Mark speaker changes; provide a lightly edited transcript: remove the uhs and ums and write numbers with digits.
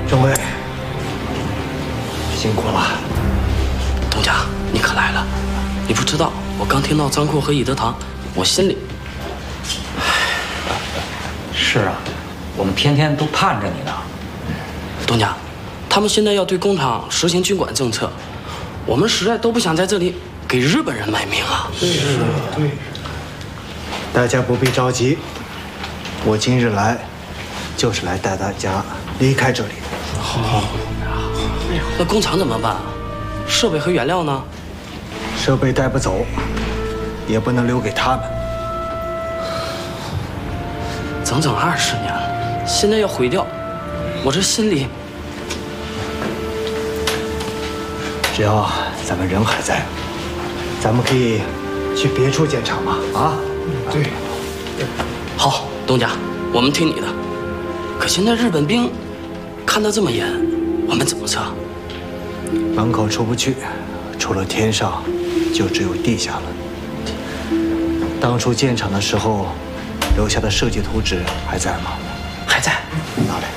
Speaker 1: 政委，辛苦了。
Speaker 2: 东家，你可来了！你不知道，我刚听到张库和易德堂，我心里……
Speaker 3: 是啊，我们天天都盼着你呢。
Speaker 2: 东家，他们现在要对工厂实行军管政策，我们实在都不想在这里给日本人卖命啊！
Speaker 1: 是的，对。大家不必着急，我今日来，就是来带大家离开这里的。
Speaker 2: 好。那工厂怎么办？设备和原料呢？
Speaker 1: 设备带不走，也不能留给他们。
Speaker 2: 整整20年了，现在要毁掉，我这心里……
Speaker 1: 只要咱们人还在，咱们可以去别处建厂嘛？啊？对。
Speaker 2: 好，东家，我们听你的。可现在日本兵看得这么严，我们怎么撤？
Speaker 1: 门口出不去，除了天上，就只有地下了。当初建厂的时候留下的设计图纸还在吗？
Speaker 2: 还在。
Speaker 1: 拿来。